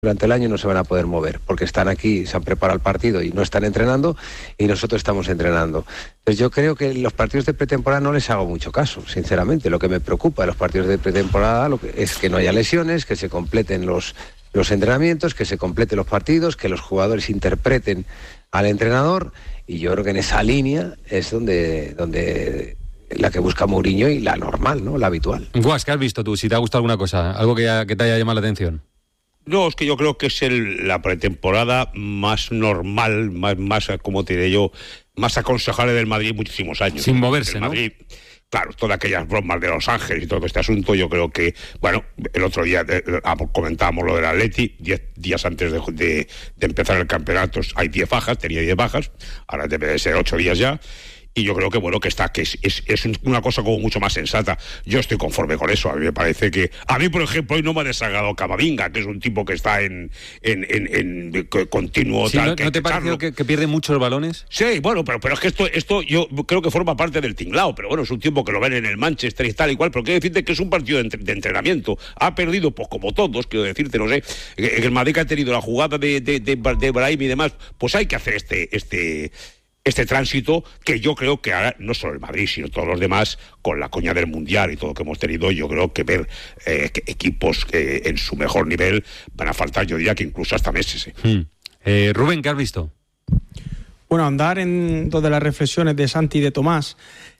durante el año no se van a poder mover, porque están aquí, se han preparado el partido y no están entrenando, y nosotros estamos entrenando. Entonces yo creo que los partidos de pretemporada no les hago mucho caso, sinceramente. Lo que me preocupa de los partidos de pretemporada es que no haya lesiones, que se completen los entrenamientos, que se completen los partidos, que los jugadores interpreten al entrenador, y yo creo que en esa línea es donde la que busca Mourinho y la normal, ¿no? La habitual. Guas, ¿qué has visto tú? Si te ha gustado alguna cosa, algo que te haya llamado la atención. No, es que yo creo que es la pretemporada más normal, más, como te diré yo, más aconsejable del Madrid en muchísimos años. Sin moverse, el Madrid, ¿no? Claro, todas aquellas bromas de Los Ángeles y todo este asunto, yo creo que, bueno, el otro día comentábamos lo del Atleti, 10 días antes de empezar el campeonato, hay 10 bajas, tenía 10 bajas, ahora debe de ser 8 días ya. Y yo creo que bueno, que es una cosa como mucho más sensata. Yo estoy conforme con eso. A mí me parece que... A mí, por ejemplo, hoy no me ha desagradado Camavinga, que es un tipo que está en continuo... Sí, tal, ¿no te pareció que pierde muchos balones? Sí, bueno, pero es que esto yo creo que forma parte del tinglao, pero bueno, es un tiempo que lo ven en el Manchester y tal y cual, pero quiero decirte que es un partido de entrenamiento. Ha perdido, pues como todos, quiero decirte, no sé, el Madrid que ha tenido la jugada de Brahim y demás, pues hay que hacer este tránsito, que yo creo que ahora, no solo el Madrid, sino todos los demás, con la coña del Mundial y todo lo que hemos tenido, yo creo que ver que equipos que en su mejor nivel van a faltar, yo diría que incluso hasta meses. Rubén, ¿qué has visto? Bueno, andar en dos de las reflexiones de Santi y de Tomás.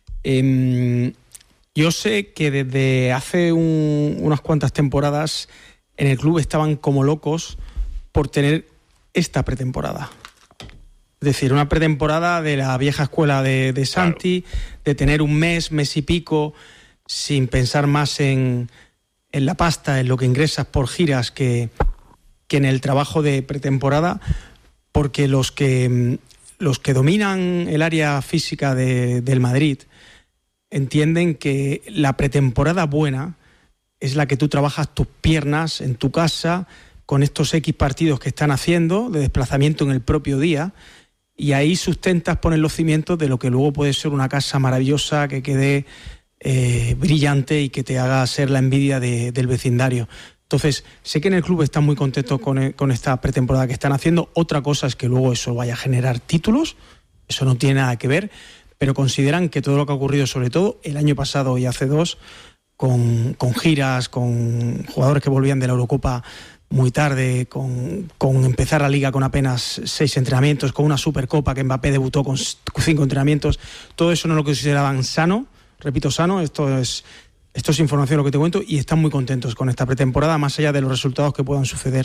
Yo sé que desde hace unas cuantas temporadas en el club estaban como locos por tener esta pretemporada. Es decir, una pretemporada de la vieja escuela de Santi, claro, de tener un mes y pico, sin pensar más en la pasta, en lo que ingresas por giras, que en el trabajo de pretemporada, porque los que dominan el área física del Madrid entienden que la pretemporada buena es la que tú trabajas tus piernas en tu casa, con estos X partidos que están haciendo, de desplazamiento en el propio día, y ahí sustentas, pones los cimientos de lo que luego puede ser una casa maravillosa, que quede brillante y que te haga ser la envidia del vecindario. Entonces, sé que en el club están muy contentos con esta pretemporada que están haciendo. Otra cosa es que luego eso vaya a generar títulos, eso no tiene nada que ver, pero consideran que todo lo que ha ocurrido, sobre todo el año pasado y hace 2, con giras, con jugadores que volvían de la Eurocopa muy tarde, con empezar la Liga con apenas 6 entrenamientos, con una Supercopa que Mbappé debutó con 5 entrenamientos, todo eso no lo consideraban sano, repito, sano. Esto es información lo que te cuento, y están muy contentos con esta pretemporada, más allá de los resultados que puedan suceder.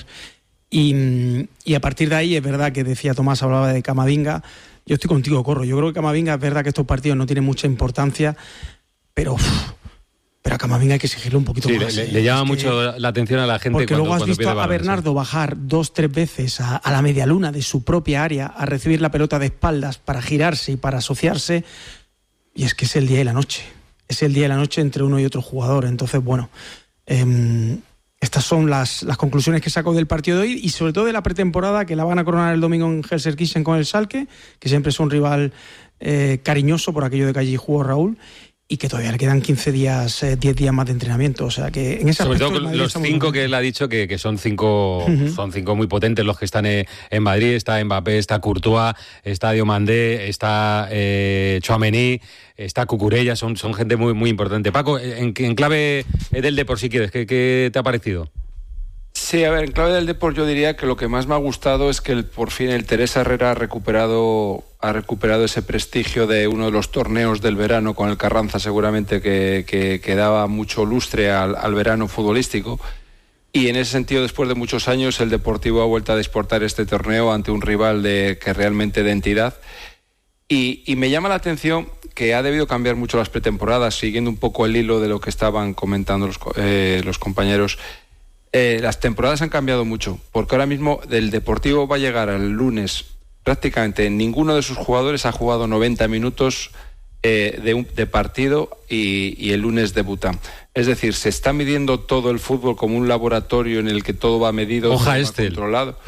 Y a partir de ahí, es verdad que decía Tomás, hablaba de Camavinga, yo estoy contigo, Corro, yo creo que Camavinga, es verdad que estos partidos no tienen mucha importancia, pero a Camavinga hay que exigirle un poquito más. Le llama mucho la atención a la gente. Porque luego has visto a Bernardo sí, bajar 2-3 veces a la medialuna de su propia área a recibir la pelota de espaldas para girarse y para asociarse, y es que es el día y la noche. Es el día y la noche entre uno y otro jugador. Entonces, bueno, estas son las conclusiones que saco del partido de hoy, y sobre todo de la pretemporada, que la van a coronar el domingo en Gelsenkirchen con el Schalke, que siempre es un rival cariñoso por aquello de que allí jugó Raúl, y que todavía le quedan 15 días, 10 días más de entrenamiento. O sea que en ese sobre aspecto, todo los 5 que él ha dicho que son 5 son 5 muy potentes los que están en Madrid. Está Mbappé, está Courtois, está Diomandé, está Tchouaméni, está Cucurella, son gente muy, muy importante. Paco, en clave del Depor, si quieres, ¿qué te ha parecido? Sí, a ver, en clave del Depor yo diría que lo que más me ha gustado es que por fin el Teresa Herrera ha recuperado ese prestigio de uno de los torneos del verano con el Carranza, seguramente que daba mucho lustre al verano futbolístico, y en ese sentido, después de muchos años, el Deportivo ha vuelto a exportar este torneo ante un rival que realmente de entidad, y me llama la atención que ha debido cambiar mucho las pretemporadas, siguiendo un poco el hilo de lo que estaban comentando los compañeros. Las temporadas han cambiado mucho, porque ahora mismo el Deportivo va a llegar al lunes, prácticamente ninguno de sus jugadores ha jugado 90 minutos de partido, y el lunes debutan. Es decir, se está midiendo todo el fútbol como un laboratorio en el que todo va medido, controlado.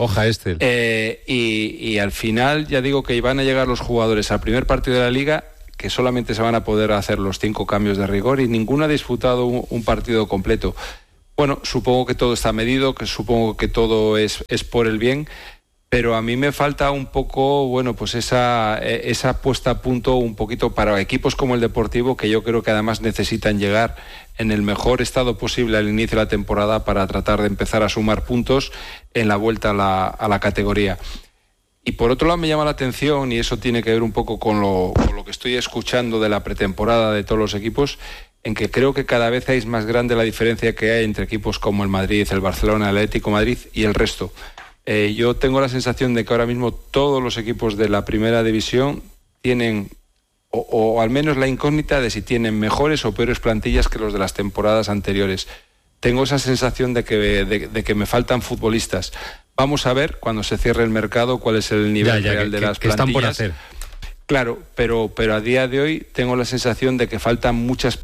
Y al final, ya digo que van a llegar los jugadores al primer partido de la Liga, que solamente se van a poder hacer los 5 cambios de rigor, y ninguno ha disputado un partido completo. Bueno, supongo que todo está medido, que supongo que todo es por el bien, pero a mí me falta un poco, bueno, pues esa puesta a punto un poquito para equipos como el Deportivo, que yo creo que además necesitan llegar en el mejor estado posible al inicio de la temporada para tratar de empezar a sumar puntos en la vuelta a la categoría. Y por otro lado me llama la atención, y eso tiene que ver un poco con lo que estoy escuchando de la pretemporada de todos los equipos, en que creo que cada vez es más grande la diferencia que hay entre equipos como el Madrid, el Barcelona, el Atlético de Madrid y el resto. Yo tengo la sensación de que ahora mismo todos los equipos de la primera división tienen, o al menos la incógnita de si tienen mejores o peores plantillas que los de las temporadas anteriores. Tengo esa sensación de que me faltan futbolistas. Vamos a ver cuando se cierre el mercado cuál es el nivel real de las plantillas. Están por hacer. Claro, pero a día de hoy tengo la sensación de que faltan muchas.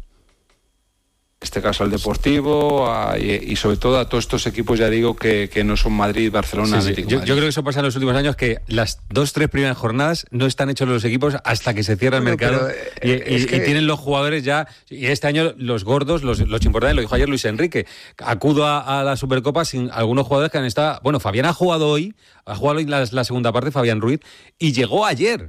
En este caso al Deportivo y sobre todo a todos estos equipos, ya digo, que no son Madrid, Barcelona, sí. Atlético. Yo creo que eso pasa en los últimos años, que las 2-3 primeras jornadas no están hechos los equipos hasta que se cierra el mercado y tienen los jugadores ya, y este año los gordos, los importantes, lo dijo ayer Luis Enrique, acudo a la Supercopa sin algunos jugadores que han estado, bueno, Fabián ha jugado hoy la segunda parte, Fabián Ruiz, y llegó ayer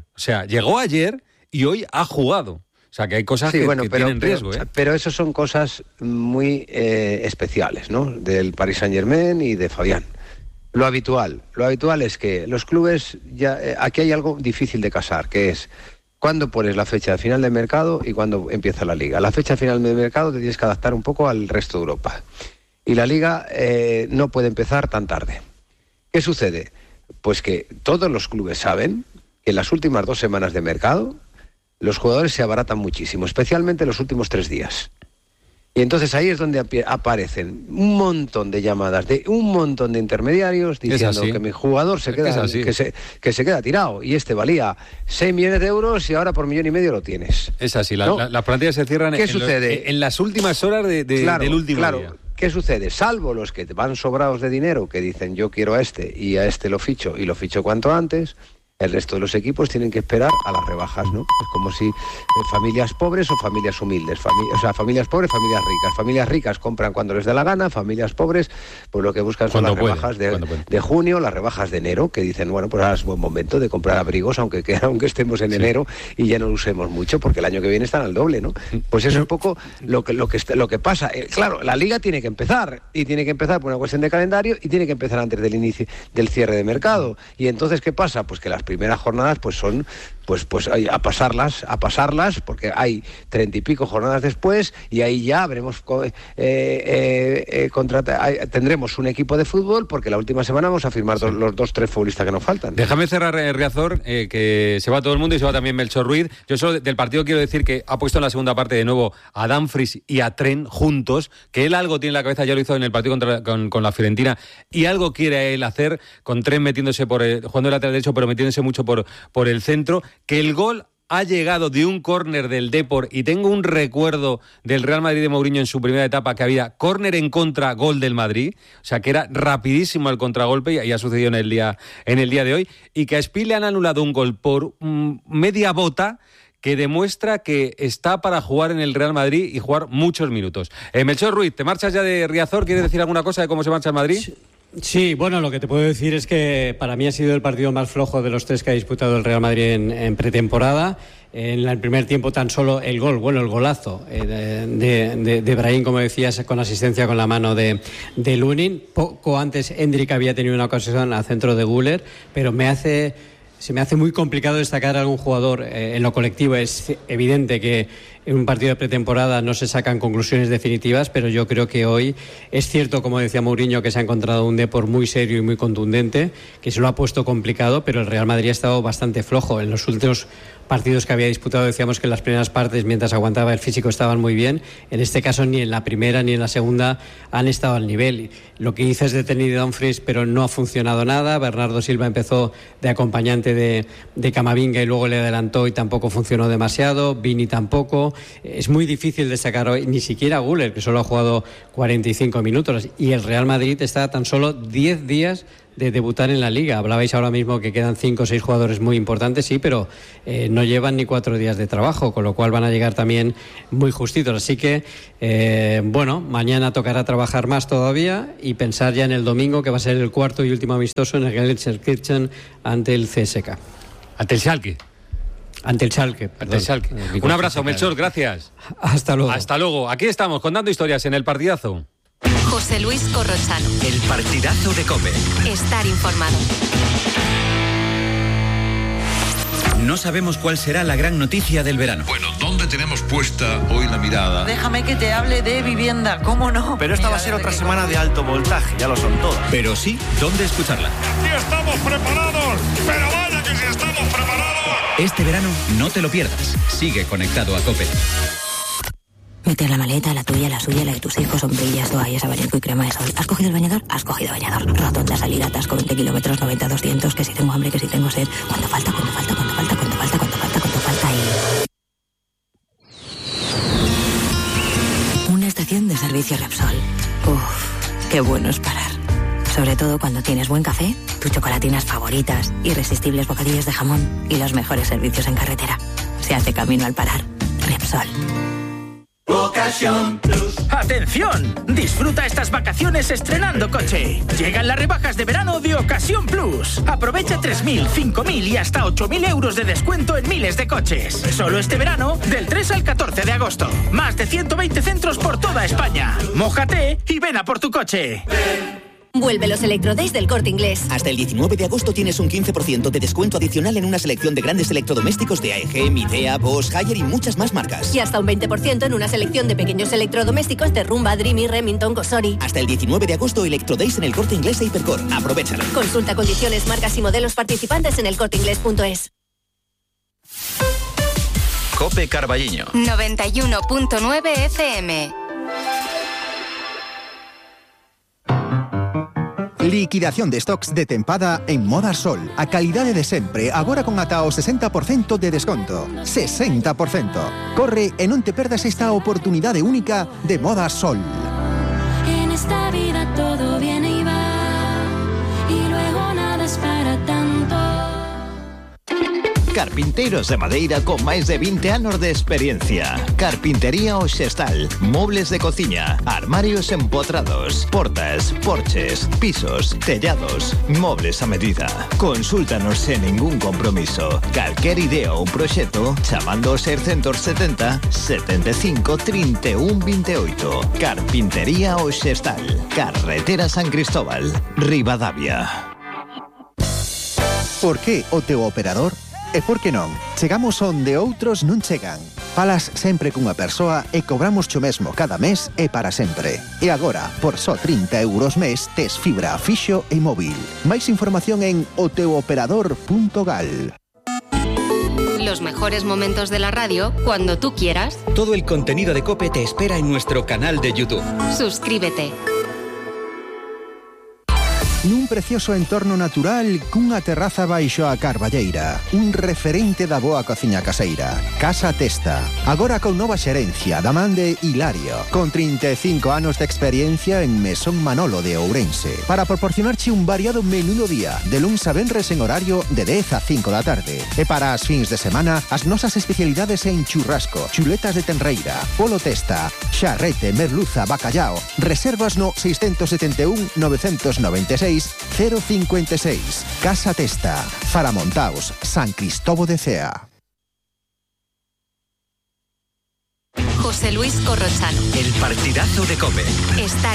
y hoy ha jugado. O sea, que hay cosas que tienen riesgo. Pero eso son cosas muy especiales, ¿no? Del Paris Saint-Germain y de Fabián. Lo habitual es que los clubes, aquí hay algo difícil de casar, que es cuándo pones la fecha de final de mercado y cuándo empieza la Liga. La fecha final de mercado te tienes que adaptar un poco al resto de Europa. Y la Liga no puede empezar tan tarde. ¿Qué sucede? Pues que todos los clubes saben que en las últimas 2 semanas de mercado los jugadores se abaratan muchísimo, especialmente los últimos 3 días. Y entonces ahí es donde aparecen un montón de llamadas de un montón de intermediarios diciendo que mi jugador se queda, que se queda tirado, y este valía 6 millones de euros y ahora por 1,5 millones lo tienes. Es así, ¿no? Las plantillas se cierran en las últimas horas del último día. ¿Qué sucede? Salvo los que van sobrados de dinero, que dicen yo quiero a este y a este lo ficho y lo ficho cuanto antes. El resto de los equipos tienen que esperar a las rebajas, ¿no? Es como si familias pobres o familias humildes, familias pobres, familias ricas. Familias ricas compran cuando les da la gana, familias pobres, pues lo que buscan son las rebajas de junio, las rebajas de enero, que dicen, bueno, pues ahora es buen momento de comprar abrigos, aunque estemos en enero y ya no lo usemos mucho, porque el año que viene están al doble, ¿no? Pues eso es un poco lo que pasa. Claro, la Liga tiene que empezar, y tiene que empezar por una cuestión de calendario, y tiene que empezar antes del inicio del cierre de mercado. Y entonces, ¿qué pasa? Pues que las primeras jornadas pues son a pasarlas, porque hay 30 y pico jornadas después, y ahí ya habremos tendremos un equipo de fútbol, porque la última semana vamos a firmar los 2-3 futbolistas que nos faltan. Déjame cerrar, Riazor, que se va todo el mundo y se va también Melchor Ruiz. Yo solo del partido quiero decir que ha puesto en la segunda parte de nuevo a Dumfries y a Trent juntos, que él algo tiene en la cabeza, ya lo hizo en el partido con la Fiorentina, y algo quiere él hacer, con Trent metiéndose jugando el lateral derecho, pero metiéndose mucho por el centro, que el gol ha llegado de un córner del Depor, y tengo un recuerdo del Real Madrid de Mourinho en su primera etapa, que había córner en contra, gol del Madrid, o sea que era rapidísimo el contragolpe, y ha sucedido en el día de hoy, y que a Spi le han anulado un gol por media bota, que demuestra que está para jugar en el Real Madrid y jugar muchos minutos. Melchor Ruiz, ¿te marchas ya de Riazor? ¿Quieres decir alguna cosa de cómo se marcha el Madrid? Sí, bueno, lo que te puedo decir es que para mí ha sido el partido más flojo de los 3 que ha disputado el Real Madrid en pretemporada. En el primer tiempo tan solo el golazo de Brahim, como decías, con asistencia con la mano de Lunin. Poco antes Hendrik había tenido una ocasión al centro de Güler, pero se me hace muy complicado destacar a algún jugador en lo colectivo. Es evidente que en un partido de pretemporada no se sacan conclusiones definitivas, pero yo creo que hoy es cierto, como decía Mourinho, que se ha encontrado un Depor muy serio y muy contundente, que se lo ha puesto complicado, pero el Real Madrid ha estado bastante flojo. En los últimos partidos que había disputado decíamos que en las primeras partes, mientras aguantaba el físico, estaban muy bien. En este caso ni en la primera ni en la segunda han estado al nivel. Lo que dices de Tenny de Dumfries, pero no ha funcionado nada. Bernardo Silva empezó de acompañante de Camavinga y luego le adelantó y tampoco funcionó demasiado. Vini tampoco. Es muy difícil destacar hoy, ni siquiera Güler, que solo ha jugado 45 minutos, y el Real Madrid está a tan solo 10 días de debutar en la Liga. Hablabais ahora mismo que quedan 5 o 6 jugadores muy importantes, sí, pero no llevan ni 4 días de trabajo, con lo cual van a llegar también muy justitos. Así que, bueno, mañana tocará trabajar más todavía y pensar ya en el domingo, que va a ser el cuarto y último amistoso en el Gelsenkirchen ante el CSKA. Ante el Schalke. Ante el Schalke. Ante el Schalke. Un abrazo, Melchor, gracias. Hasta luego. Hasta luego. Aquí estamos contando historias en El Partidazo. José Luis Corrochano. El Partidazo de COPE. Estar informado. No sabemos cuál será la gran noticia del verano. Bueno, ¿dónde tenemos puesta hoy la mirada? Déjame que te hable de vivienda, ¿cómo no? Pero esta va a ser otra semana de alto voltaje, ya lo son todas. Pero sí, ¿dónde escucharla? ¡Aquí estamos preparados! ¡Pero vaya que sí estamos preparados! Este verano no te lo pierdas. Sigue conectado a COPE. Meter la maleta, la tuya, la suya, la de tus hijos, sombrillas, toallas, abanico y crema de sol. ¿Has cogido el bañador? Has cogido bañador. Rotonda, salida, atasco, 20 kilómetros, 90, 200, que si tengo hambre, que si tengo sed. ¿Cuánto falta? ¿Cuánto falta? ¿Cuánto falta? ¿Cuánto falta? ¿Cuánto falta? ¿Cuánto falta? Y... una estación de servicio Repsol. Uf, qué bueno es parar. Sobre todo cuando tienes buen café, tus chocolatinas favoritas, irresistibles bocadillos de jamón y los mejores servicios en carretera. Se hace camino al parar. Repsol. Ocasión Plus. ¡Atención! Disfruta estas vacaciones estrenando coche. Llegan las rebajas de verano de Ocasión Plus. Aprovecha 3.000, 5.000 y hasta 8.000 euros de descuento en miles de coches. Solo este verano, del 3 al 14 de agosto. Más de 120 centros por toda España. Mójate y ven a por tu coche. Vuelve los Electrodays del Corte Inglés. Hasta el 19 de agosto tienes un 15% de descuento adicional en una selección de grandes electrodomésticos de AEG, Midea, Bosch, Haier y muchas más marcas. Y hasta un 20% en una selección de pequeños electrodomésticos de Rumba, Dreamy, Remington, Gosori. Hasta el 19 de agosto, Electrodays en el Corte Inglés e Hipercor. Aprovechalo. Consulta condiciones, marcas y modelos participantes en elcorteinglés.es. COPE Carballiño 91.9 FM. Liquidación de stocks de tempada en Moda Sol. A calidade de sempre, agora con ata o 60% de desconto. 60%. Corre e non te perdas esta oportunidade única de Moda Sol. En esta vida todo viene y va, y luego nada es para tanto. Carpinteiros de madeira con máis de 20 anos de experiencia. Carpintería Oxestal, mobles de cociña, armarios empotrados, portas, porches, pisos, tellados, mobles a medida. Consúltanos sen ningún compromiso. Calquer idea ou proxecto chamando ao 670 75 31 28. Carpintería Oxestal, Carretera San Cristóbal, Ribadavia. Por que o teu operador? E por que non? Chegamos onde outros non chegan. Falas sempre cunha persoa e cobramos xo mesmo cada mes e para sempre. E agora, por só 30 euros mes, tes fibra fixo e móvil. Máis información en oteuoperador.gal. Los mejores momentos de la radio cuando tú quieras. Todo el contenido de COPE te espera en nuestro canal de YouTube. Suscríbete. Nun precioso entorno natural cunha terraza baixo a carballeira. Un referente da boa cociña caseira. Casa Testa. Agora con nova xerencia da man de Hilario. Con 35 anos de experiencia en Mesón Manolo de Ourense. Para proporcionarche un variado menú do día. De luns a venres en horario de 10 a 5 da tarde. E para as fins de semana, as nosas especialidades en churrasco, chuletas de tenreira, polo testa, xarrete, merluza, bacallao. Reservas no 671 996 056. Casa Testa, Faramontaos, San Cristóbal de Cea. José Luis Corrochano. El Partidazo de COPE. Estar